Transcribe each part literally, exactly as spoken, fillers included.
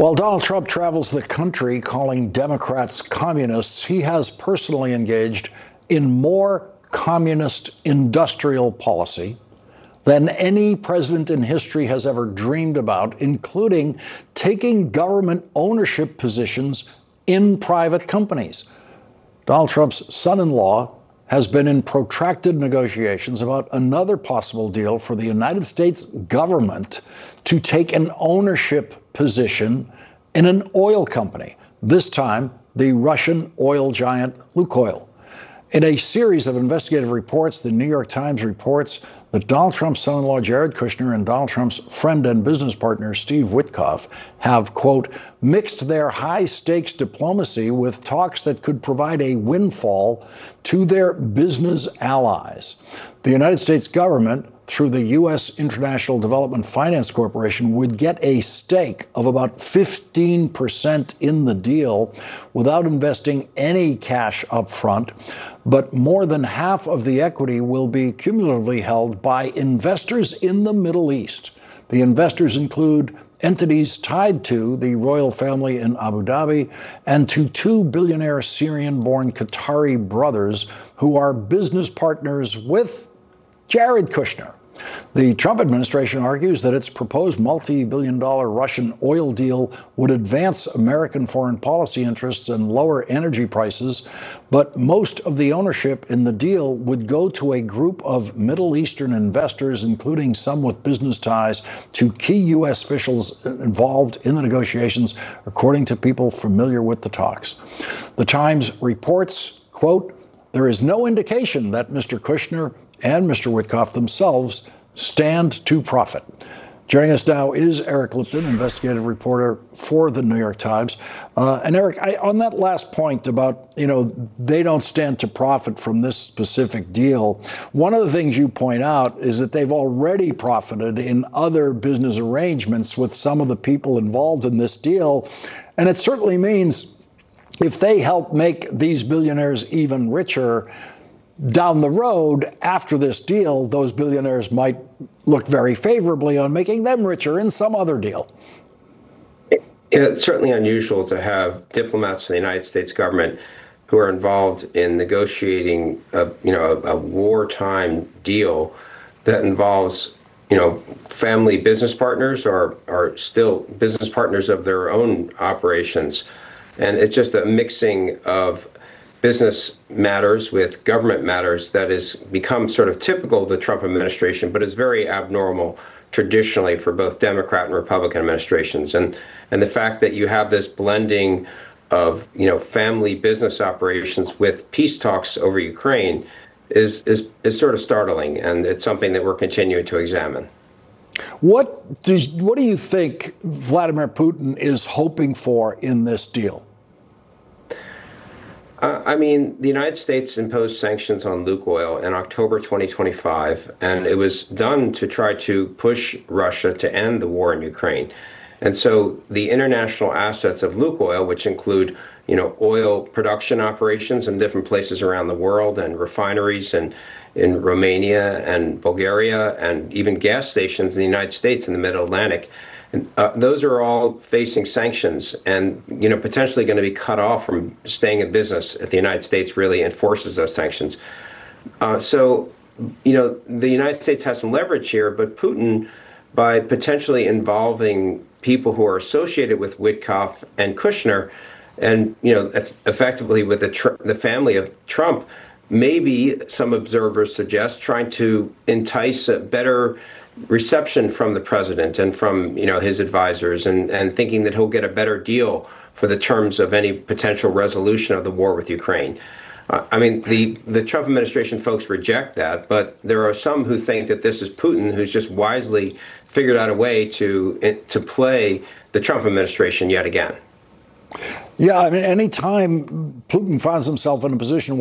While Donald Trump travels the country calling Democrats communists, he has personally engaged in more communist industrial policy than any president in history has ever dreamed about, including taking government ownership positions in private companies. Donald Trump's son-in-law has been in protracted negotiations about another possible deal for the United States government to take an ownership position in an oil company, this time the Russian oil giant Lukoil. In a series of investigative reports, the New York Times reports that Donald Trump's son-in-law, Jared Kushner, and Donald Trump's friend and business partner, Steve Witkoff, have, quote, mixed their high-stakes diplomacy with talks that could provide a windfall to their business allies. The United States government, through the U S International Development Finance Corporation, would get a stake of about fifteen percent in the deal without investing any cash up front. But more than half of the equity will be cumulatively held by investors in the Middle East. The investors include entities tied to the royal family in Abu Dhabi and to two billionaire Syrian-born Qatari brothers who are business partners with Jared Kushner. The Trump administration argues that its proposed multi-billion dollar Russian oil deal would advance American foreign policy interests and lower energy prices, but most of the ownership in the deal would go to a group of Middle Eastern investors, including some with business ties to key U S officials involved in the negotiations, according to people familiar with the talks. The Times reports, quote, there is no indication that Mister Kushner and Mister Witkoff themselves stand to profit. Joining us now is Eric Lipton, investigative reporter for the New York Times. Uh, and Eric, I, on that last point about, you know, they don't stand to profit from this specific deal, one of the things you point out is that they've already profited in other business arrangements with some of the people involved in this deal. And it certainly means if they help make these billionaires even richer, down the road, after this deal, those billionaires might look very favorably on making them richer in some other deal. It's certainly unusual to have diplomats from the United States government who are involved in negotiating a, you know, a, a wartime deal that involves, you know, family business partners or are still business partners of their own operations. And it's just a mixing of business matters with government matters that has become sort of typical of the Trump administration, but is very abnormal traditionally for both Democrat and Republican administrations. And and the fact that you have this blending of, you know, family business operations with peace talks over Ukraine is is is sort of startling, and it's something that we're continuing to examine. What does what do you think Vladimir Putin is hoping for in this deal? Uh, I mean, the United States imposed sanctions on Lukoil in October twenty twenty-five, and it was done to try to push Russia to end the war in Ukraine. And so the international assets of Lukoil, which include, you know, oil production operations in different places around the world and refineries and in Romania and Bulgaria and even gas stations in the United States in the Mid-Atlantic, Uh, those are all facing sanctions and, you know, potentially going to be cut off from staying in business if the United States really enforces those sanctions. Uh, so, you know, the United States has some leverage here, but Putin, by potentially involving people who are associated with Witkoff and Kushner and, you know, eff- effectively with the, tr- the family of Trump, maybe some observers suggest trying to entice a better reception from the president and from, you know, his advisors, and, and thinking that he'll get a better deal for the terms of any potential resolution of the war with Ukraine. Uh, I mean, the, the Trump administration folks reject that, but there are some who think that this is Putin who's just wisely figured out a way to to play the Trump administration yet again. Yeah, I mean, any time Putin finds himself in a position where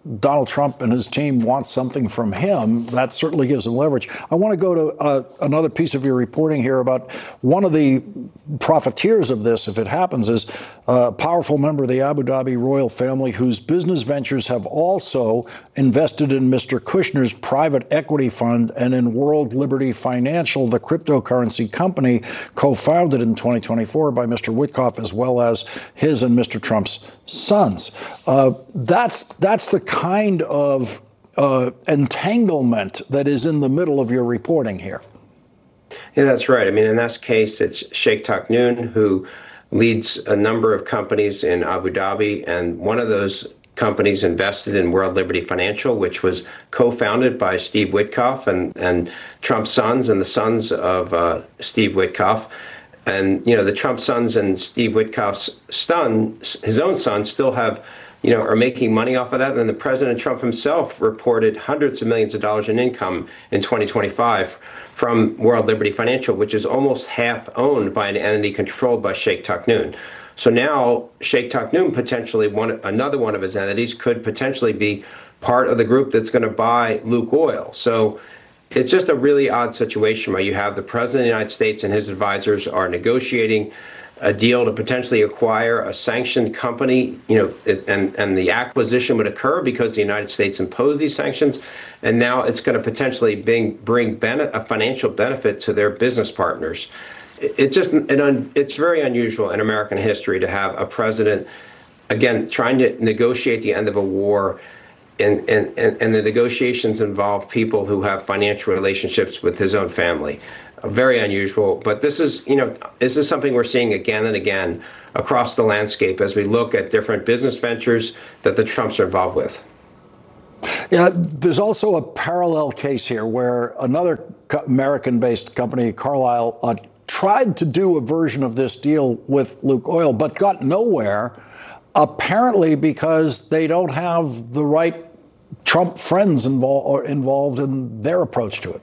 Donald Trump and his team want something from him, that certainly gives them leverage. I want to go to uh, another piece of your reporting here about one of the profiteers of this, if it happens, is a powerful member of the Abu Dhabi royal family whose business ventures have also invested in Mister Kushner's private equity fund and in World Liberty Financial, the cryptocurrency company co-founded in twenty twenty-four by Mister Witkoff, as well as his and Mister Trump's sons. Uh, that's that's the kind of uh, entanglement that is in the middle of your reporting here. Yeah, that's right. I mean, in this case, it's Sheikh Taknoon, who leads a number of companies in Abu Dhabi, and one of those companies invested in World Liberty Financial, which was co-founded by Steve Witkoff and, and Trump's sons and the sons of uh, Steve Witkoff. And, you know, the Trump sons and Steve Witkoff's son, his own son, still have, you know, are making money off of that. And then the President Trump himself reported hundreds of millions of dollars in income in twenty twenty-five from World Liberty Financial, which is almost half owned by an entity controlled by Sheikh Taknoon. So now Sheikh Taknoon, potentially one, another one of his entities, could potentially be part of the group that's going to buy Luke Oil. So it's just a really odd situation where you have the President of the United States and his advisors are negotiating a deal to potentially acquire a sanctioned company, you know, it, and, and the acquisition would occur because the United States imposed these sanctions. And now it's going to potentially bring, bring bene- a financial benefit to their business partners. It, it just, it un, it's very unusual in American history to have a president, again, trying to negotiate the end of a war. And, and, and the negotiations involve people who have financial relationships with his own family. Very unusual, but this is, you know, this is something we're seeing again and again across the landscape as we look at different business ventures that the Trumps are involved with. Yeah, there's also a parallel case here where another American-based company, Carlyle, uh, tried to do a version of this deal with Luke Oil, but got nowhere, apparently because they don't have the right Trump friends involved involved in their approach to it.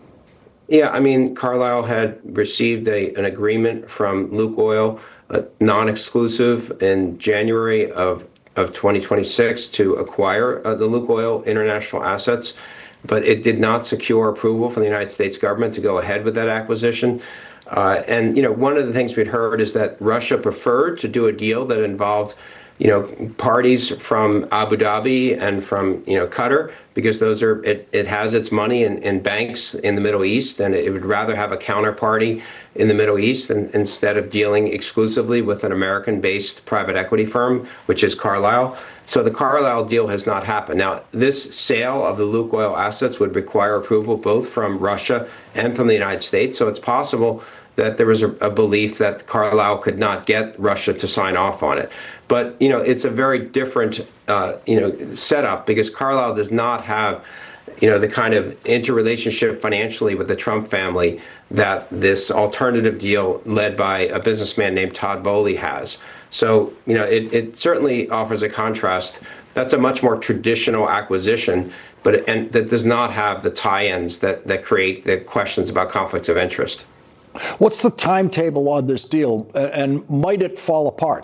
Yeah, I mean, Carlyle had received a, an agreement from Luke Oil, uh, non-exclusive, in January of, of twenty twenty-six to acquire uh, the Luke Oil international assets, but it did not secure approval from the United States government to go ahead with that acquisition. Uh, and, you know, one of the things we'd heard is that Russia preferred to do a deal that involved, you know, parties from Abu Dhabi and from, you know, Qatar, because those are, it, it has its money in, in banks in the Middle East, and it would rather have a counterparty in the Middle East than, instead of dealing exclusively with an American-based private equity firm, which is Carlyle. So the Carlyle deal has not happened. Now, this sale of the Luke Oil assets would require approval both from Russia and from the United States. So it's possible that there was a, a belief that Carlyle could not get Russia to sign off on it. But, you know, it's a very different, uh, you know, setup because Carlyle does not have, you know, the kind of interrelationship financially with the Trump family that this alternative deal led by a businessman named Todd Boehly has. So, you know, it, it certainly offers a contrast. That's a much more traditional acquisition, but and that does not have the tie-ins that, that create the questions about conflicts of interest. What's the timetable on this deal, and might it fall apart?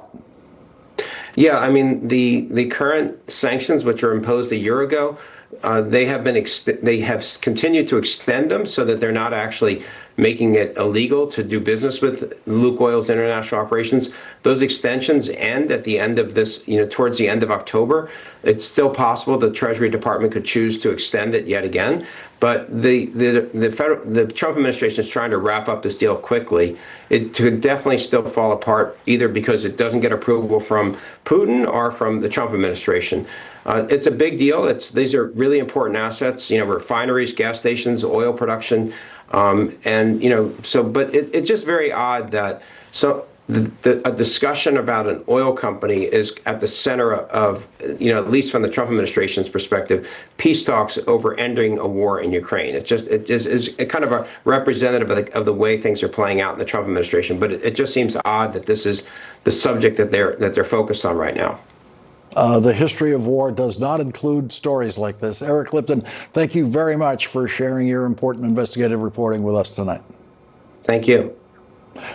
Yeah, I mean, the the current sanctions, which were imposed a year ago, uh, they have been ex- they have continued to extend them so that they're not actually making it illegal to do business with Luke Oil's international operations. Those extensions end at the end of this, you know, towards the end of October. It's still possible the Treasury Department could choose to extend it yet again. But the the the, federal, the Trump administration is trying to wrap up this deal quickly. It could definitely still fall apart, either because it doesn't get approval from Putin or from the Trump administration. Uh, it's a big deal. It's these are really important assets. You know, refineries, gas stations, oil production, um, and you know. So, but it, it's just very odd that so. The, the, a discussion about an oil company is at the center of, you know, at least from the Trump administration's perspective, peace talks over ending a war in Ukraine. It just it just is a kind of a representative of the, of the way things are playing out in the Trump administration. But it, it just seems odd that this is the subject that they're that they're focused on right now. Uh, the history of war does not include stories like this. Eric Lipton, thank you very much for sharing your important investigative reporting with us tonight. Thank you.